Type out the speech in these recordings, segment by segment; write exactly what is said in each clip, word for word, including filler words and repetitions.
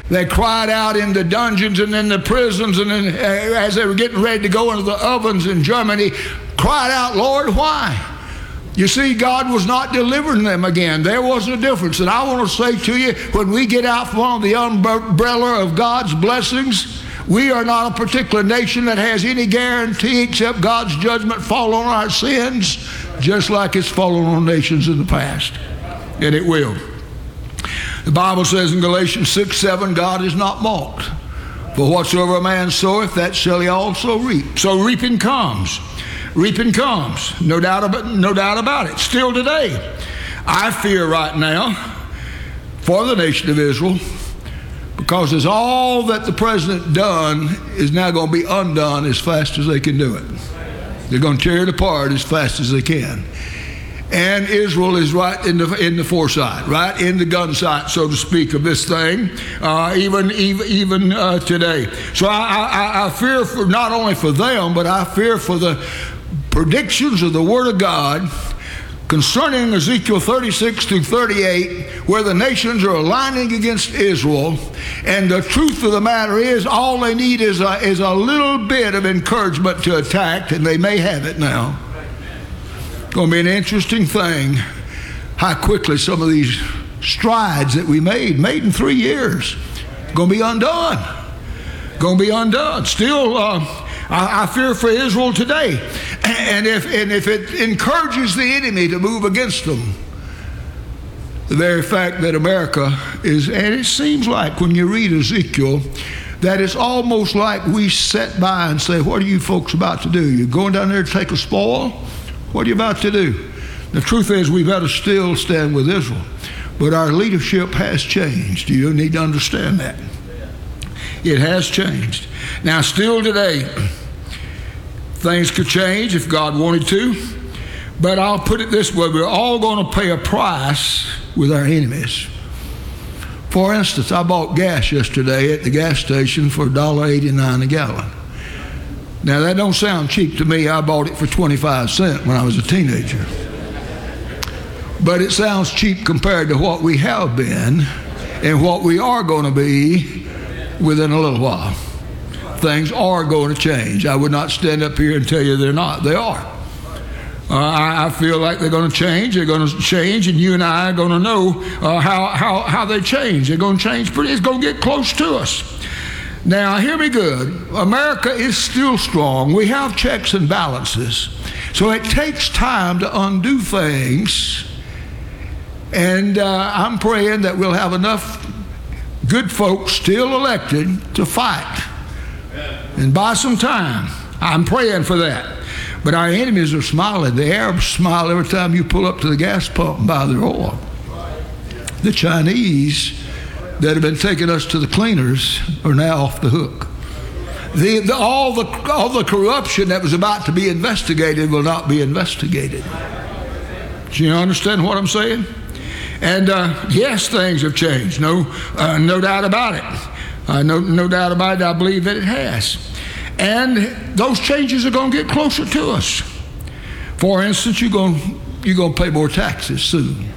They cried out in the dungeons and in the prisons, and in, as they were getting ready to go into the ovens in Germany, cried out, Lord, why? You see, God was not delivering them again. There was a difference. And I want to say to you, when we get out from under the umbrella of God's blessings, we are not a particular nation that has any guarantee except God's judgment fall on our sins, just like it's fallen on nations in the past. And it will. The Bible says in Galatians six, seven, God is not mocked. For whatsoever a man soweth, that shall he also reap. So reaping comes. Reaping comes, no doubt about, no doubt about it. Still today, I fear right now for the nation of Israel, because it's all that the president done is now going to be undone as fast as they can do it. They're going to tear it apart as fast as they can. And Israel is right in the in the foresight, right in the gun sight, so to speak, of this thing, uh, even even even uh, today. So I, I, I fear for not only for them, but I fear for the predictions of the Word of God concerning Ezekiel thirty-six through thirty-eight, where the nations are aligning against Israel. And the truth of the matter is, all they need is a, is a little bit of encouragement to attack, and they may have it now. It's going to be an interesting thing how quickly some of these strides that we made, made in three years, going to be undone. Going to be undone. Still, uh, I, I fear for Israel today. And if, and if it encourages the enemy to move against them, the very fact that America is, and it seems like when you read Ezekiel, that it's almost like we sit by and say, what are you folks about to do? You're going down there to take a spoil? What are you about to do? The truth is, we better still stand with Israel. But our leadership has changed. You need to understand that. It has changed. Now, still today, things could change if God wanted to. But I'll put it this way. We're all going to pay a price with our enemies. For instance, I bought gas yesterday at the gas station for one dollar eighty-nine a gallon. Now, that don't sound cheap to me. I bought it for twenty-five cents when I was a teenager. But it sounds cheap compared to what we have been and what we are going to be within a little while. Things are going to change. I would not stand up here and tell you they're not. They are. Uh, I, I feel like they're going to change. They're going to change, and you and I are going to know uh, how, how, how they change. They're going to change pretty. It's going to get close to us. Now, hear me good. America is still strong. We have checks and balances. So it takes time to undo things. And uh, I'm praying that we'll have enough good folks still elected to fight and buy some time. I'm praying for that. But our enemies are smiling. The Arabs smile every time you pull up to the gas pump and buy their oil. The Chinese that have been taking us to the cleaners are now off the hook. The, the, all, the, all the corruption that was about to be investigated will not be investigated. Do you understand what I'm saying? And uh, yes, things have changed. No, uh, no doubt about it. Uh, no, no doubt about it. I believe that it has. And those changes are going to get closer to us. For instance, you're going, you're going to pay more taxes soon.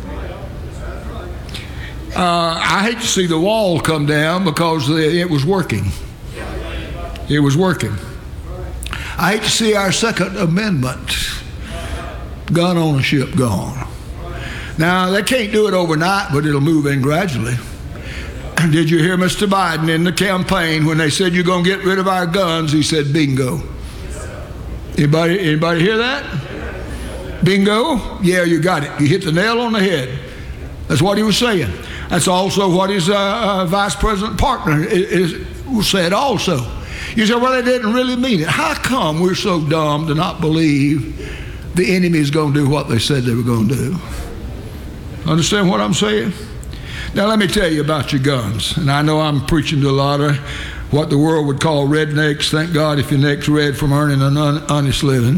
Uh, I hate to see the wall come down because it was working. It was working. I hate to see our Second Amendment gun ownership gone. Now, they can't do it overnight, but it'll move in gradually. Did you hear Mister Biden in the campaign when they said you're going to get rid of our guns? He said, bingo. Anybody, anybody hear that? Bingo? Yeah, you got it. You hit the nail on the head. That's what he was saying. That's also what his uh, uh, Vice President partner is, is, said also. You say, well, they didn't really mean it. How come we're so dumb to not believe the enemy is going to do what they said they were going to do? Understand what I'm saying? Now, let me tell you about your guns. And I know I'm preaching to a lot of what the world would call rednecks. Thank God if your neck's red from earning an un- honest living.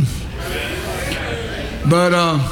But uh,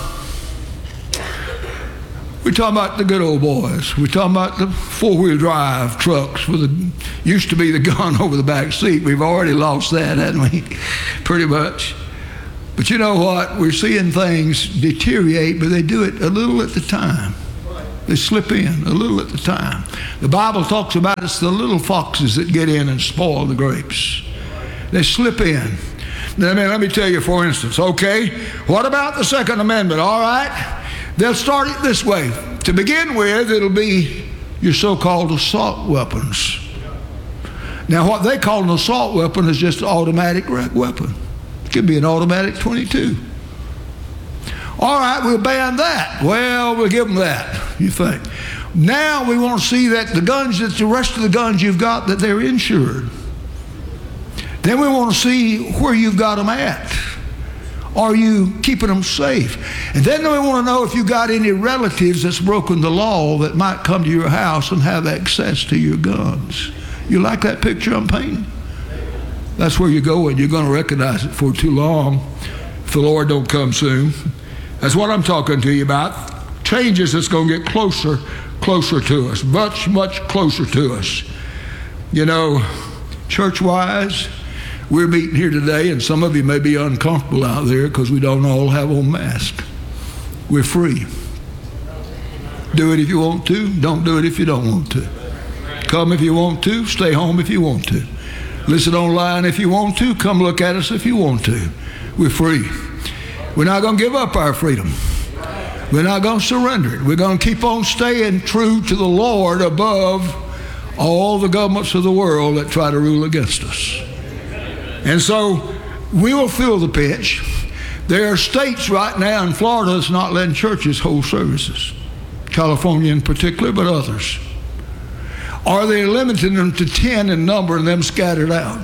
we're talking about the good old boys. We're talking about the four-wheel drive trucks with the used to be the gun over the back seat. We've already lost that, haven't we? Pretty much. But you know what? We're seeing things deteriorate, but they do it a little at a time. They slip in a little at a time. The Bible talks about it's the little foxes that get in and spoil the grapes. They slip in. Now, let me tell you, for instance, okay, what about the Second Amendment? All right, they'll start it this way. To begin with, it'll be your so-called assault weapons. Now, what they call an assault weapon is just an automatic weapon. It could be an automatic twenty-two. All right, we'll ban that. Well, we'll give them that, you think. Now we want to see that the guns, that the rest of the guns you've got, that they're insured. Then we want to see where you've got them at. Are you keeping them safe? And then we want to know if you've got any relatives that's broken the law that might come to your house and have access to your guns. You like that picture I'm painting? That's where you go, and you're going to recognize it for too long if the Lord don't come soon. That's what I'm talking to you about. Changes that's going to get closer, closer to us, much, much closer to us. You know, church-wise, we're meeting here today, and some of you may be uncomfortable out there because we don't all have on masks. We're free. Do it if you want to. Don't do it if you don't want to. Come if you want to. Stay home if you want to. Listen online if you want to. Come look at us if you want to. We're free. We're not going to give up our freedom. We're not going to surrender it. We're going to keep on staying true to the Lord above all the governments of the world that try to rule against us. And so we will feel the pinch. There are states right now in Florida that's not letting churches hold services. California in particular, but others. Or they're limiting them to ten in number and them scattered out.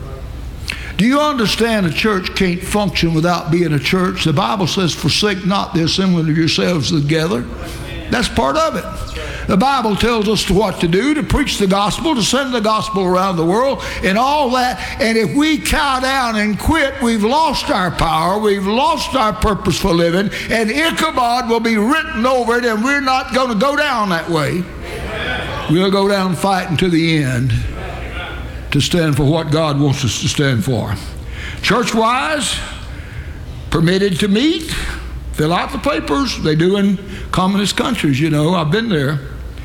Do you understand a church can't function without being a church? The Bible says, forsake not the assembling of yourselves together. That's part of it. The Bible tells us what to do, to preach the gospel, to send the gospel around the world, and all that. And if we cow down and quit, we've lost our power, we've lost our purpose for living, and Ichabod will be written over it, and we're not going to go down that way. We'll go down fighting to the end to stand for what God wants us to stand for. Church-wise, permitted to meet, fill out the papers. They do in communist countries, you know. I've been there.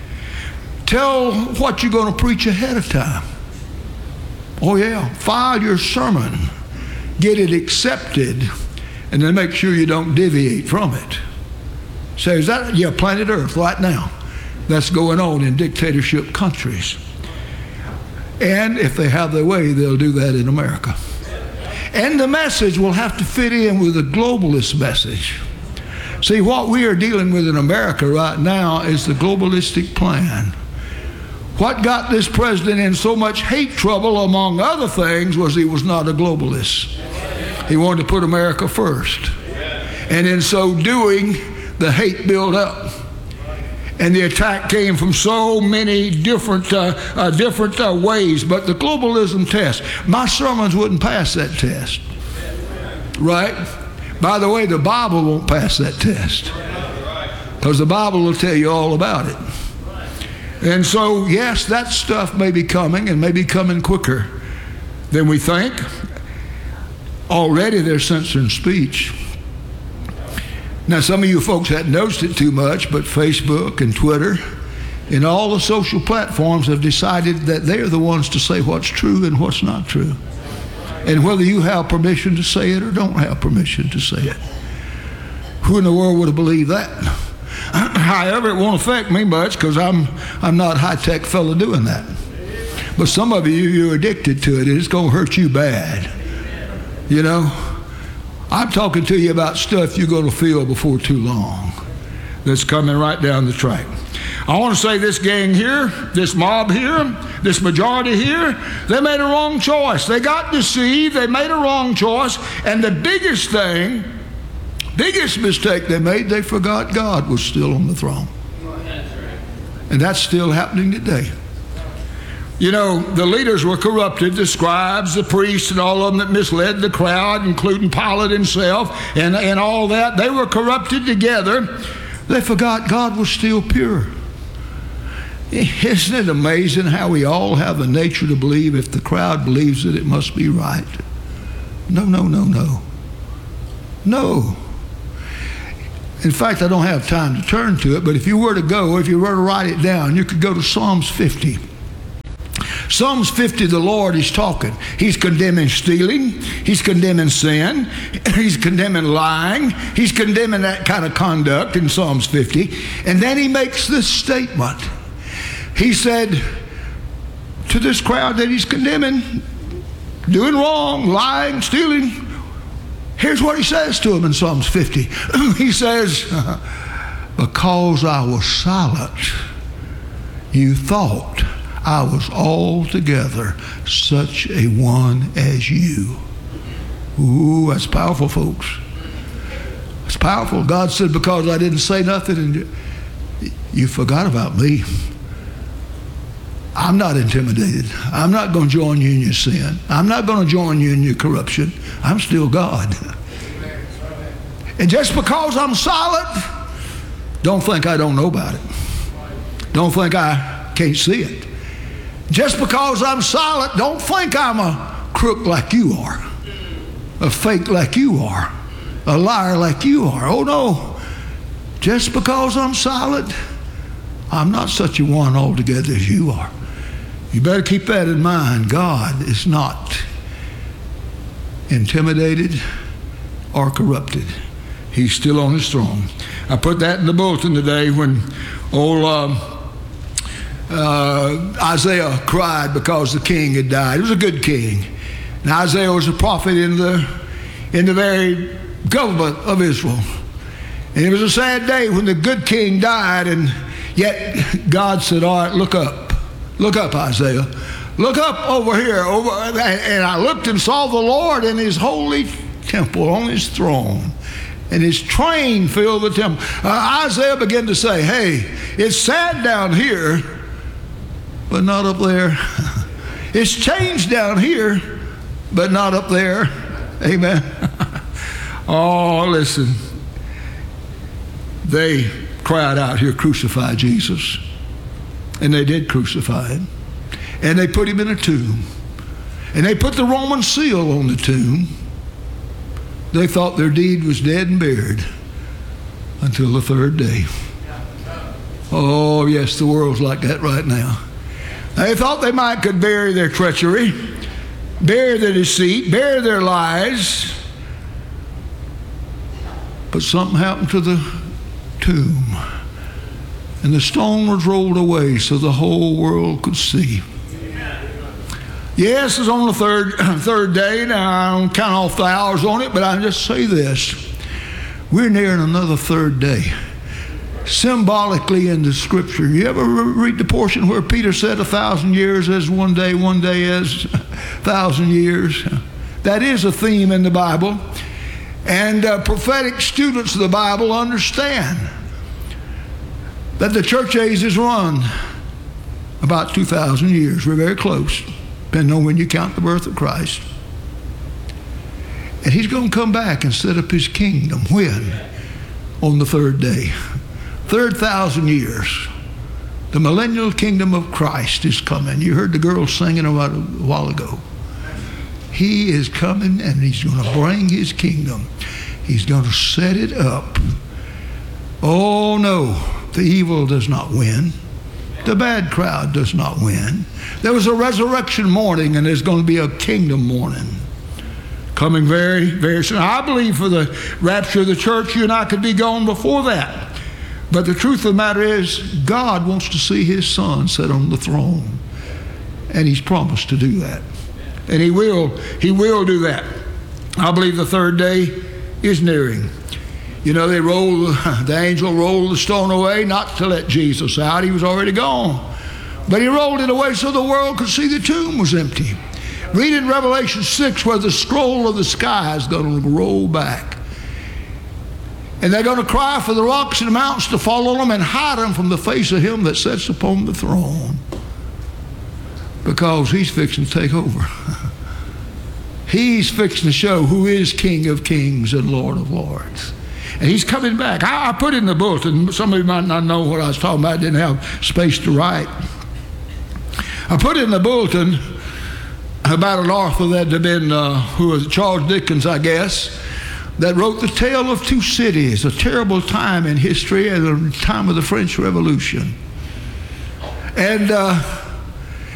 Tell what you're going to preach ahead of time. Oh, yeah. File your sermon. Get it accepted. And then make sure you don't deviate from it. Say, is that, yeah, planet Earth right now. That's going on in dictatorship countries. And if they have their way, they'll do that in America. And the message will have to fit in with the globalist message. See, what we are dealing with in America right now is the globalistic plan. What got this president in so much hate trouble, among other things, was he was not a globalist. He wanted to put America first. And in so doing, the hate built up. And the attack came from so many different uh, uh, different uh, ways. But the globalism test, my sermons wouldn't pass that test. Right? By the way, the Bible won't pass that test. Because the Bible will tell you all about it. And so, yes, that stuff may be coming, and may be coming quicker than we think. Already they're censoring speech. Now, some of you folks hadn't noticed it too much, but Facebook and Twitter and all the social platforms have decided that they're the ones to say what's true and what's not true. And whether you have permission to say it or don't have permission to say it. Who in the world would have believed that? However, it won't affect me much because I'm, I'm not a high-tech fellow doing that. But some of you, you're addicted to it, and it's going to hurt you bad. You know? I'm talking to you about stuff you're going to feel before too long that's coming right down the track. I want to say this gang here, this mob here, this majority here, they made a wrong choice. They got deceived. They made a wrong choice. And the biggest thing, biggest mistake they made, they forgot God was still on the throne. And that's still happening today. You know, the leaders were corrupted, the scribes, the priests, and all of them that misled the crowd, including Pilate himself, and, and all that. They were corrupted together. They forgot God was still pure. Isn't it amazing how we all have a nature to believe if the crowd believes it, it must be right? No, no, no, no. No. In fact, I don't have time to turn to it, but if you were to go, if you were to write it down, you could go to Psalms fifty. Psalms fifty, the Lord is talking. He's condemning stealing. He's condemning sin. He's condemning lying. He's condemning that kind of conduct in Psalms fifty. And then he makes this statement. He said to this crowd that he's condemning, doing wrong, lying, stealing, here's what he says to them in Psalms fifty. He says, because I was silent, you thought I was altogether such a one as you. Ooh, that's powerful, folks. It's powerful. God said, because I didn't say nothing, and you forgot about me. I'm not intimidated. I'm not going to join you in your sin. I'm not going to join you in your corruption. I'm still God. And just because I'm silent, don't think I don't know about it. Don't think I can't see it. Just because I'm silent, don't think I'm a crook like you are, a fake like you are, a liar like you are. Oh no, just because I'm silent, I'm not such a one altogether as you are. You better keep that in mind. God is not intimidated or corrupted. He's still on his throne. I put that in the bulletin today when old um, uh, Isaiah cried because the king had died. He was a good king. And Isaiah was a prophet in the, in the very government of Israel. And it was a sad day when the good king died, and yet God said, all right, look up. Look up, Isaiah. Look up over here. Over, and I looked and saw the Lord in his holy temple on his throne. And his train filled the temple. Uh, Isaiah began to say, hey, it's sad down here, but not up there. It's changed down here, but not up there. Amen. Oh, listen. They cried out here, crucify Jesus. And they did crucify him. And they put him in a tomb. And they put the Roman seal on the tomb. They thought their deed was dead and buried until the third day. Oh, yes, the world's like that right now. They thought they might could bury their treachery, bury their deceit, bury their lies. But something happened to the tomb. And the stone was rolled away so the whole world could see. Yes, it's on the third third day. Now, I don't count off the hours on it, but I just say this. We're nearing another third day. Symbolically in the scripture. You ever read the portion where Peter said a thousand years as one day, one day as a thousand years? That is a theme in the Bible. And uh, prophetic students of the Bible understand that the church age is run about two thousand years. We're very close, depending on when you count the birth of Christ. And he's going to come back and set up his kingdom. When? On the third day. Third thousand years. The millennial kingdom of Christ is coming. You heard the girls singing about it a while ago. He is coming and he's going to bring his kingdom. He's going to set it up. Oh no, the evil does not win. The bad crowd does not win. There was a resurrection morning, and there's going to be a kingdom morning coming very, very soon. I believe for the rapture of the church, you and I could be gone before that. But the truth of the matter is, God wants to see his son sit on the throne. And he's promised to do that. And he will, he will do that. I believe the third day is nearing. You know, they rolled, the angel rolled the stone away, not to let Jesus out. He was already gone. But he rolled it away so the world could see the tomb was empty. Read in Revelation six where the scroll of the sky is going to roll back. And they're going to cry for the rocks and the mountains to fall on them and hide them from the face of him that sits upon the throne. Because he's fixing to take over. He's fixing to show who is King of Kings and Lord of Lords. And he's coming back. I, I put in the bulletin, some of you might not know what I was talking about. I didn't have space to write. I put in the bulletin about an author that had been, uh, who was Charles Dickens, I guess, that wrote The Tale of Two Cities, a terrible time in history at the time of the French Revolution. And uh,